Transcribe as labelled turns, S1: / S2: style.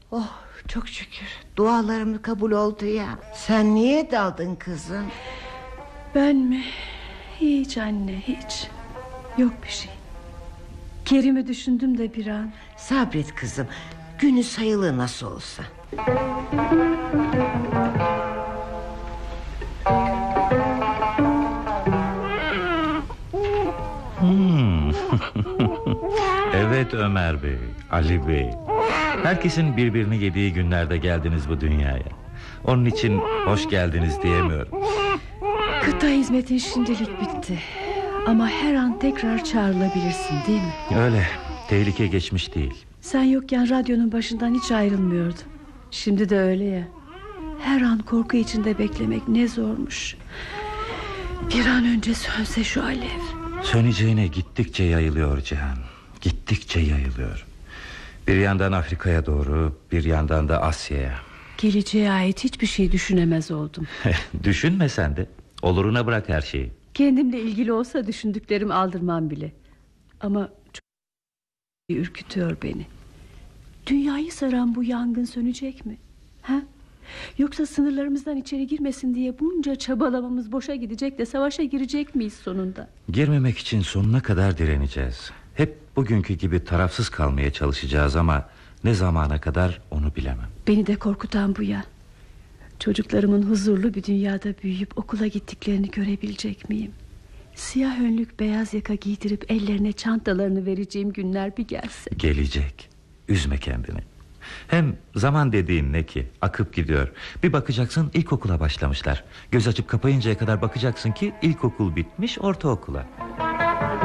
S1: Oh, çok şükür dualarım kabul oldu ya. Sen niye daldın kızım?
S2: Ben mi? Hiç anne, hiç. Yok bir şey. Kerim'i düşündüm de bir an.
S1: Sabret kızım, günü sayılı nasıl olsa.
S3: Evet Ömer Bey, Ali Bey, herkesin birbirini yediği günlerde geldiniz bu dünyaya. Onun için hoş geldiniz diyemiyorum.
S2: Kıta hizmetin şimdilik bitti. Ama her an tekrar çağrılabilirsin, değil mi?
S3: Öyle, tehlike geçmiş değil.
S2: Sen yokken radyonun başından hiç ayrılmıyordum. Şimdi de öyle ya. Her an korku içinde beklemek ne zormuş. Bir an önce sönse şu alev.
S3: Söneceğine gittikçe yayılıyor Cihan. Gittikçe yayılıyor. Bir yandan Afrika'ya doğru, bir yandan da Asya'ya.
S2: Geleceğe ait hiçbir şey düşünemez oldum.
S3: Düşünme sen de. Oluruna bırak her şeyi.
S2: Kendimle ilgili olsa düşündüklerim aldırmam bile. Ama çok ürkütüyor beni. Dünyayı saran bu yangın sönecek mi? Ha? Yoksa sınırlarımızdan içeri girmesin diye bunca çabalamamız boşa gidecek de savaşa girecek miyiz sonunda?
S3: Girmemek için sonuna kadar direneceğiz. Hep bugünkü gibi tarafsız kalmaya çalışacağız ama ne zamana kadar onu bilemem.
S2: Beni de korkutan bu ya. Çocuklarımın huzurlu bir dünyada büyüyüp okula gittiklerini görebilecek miyim? Siyah önlük beyaz yaka giydirip ellerine çantalarını vereceğim günler bir gelse.
S3: Gelecek. Üzme kendini. Hem zaman dediğin ne ki? Akıp gidiyor. Bir bakacaksın ilkokula başlamışlar. Göz açıp kapayıncaya kadar bakacaksın ki ilkokul bitmiş ortaokula.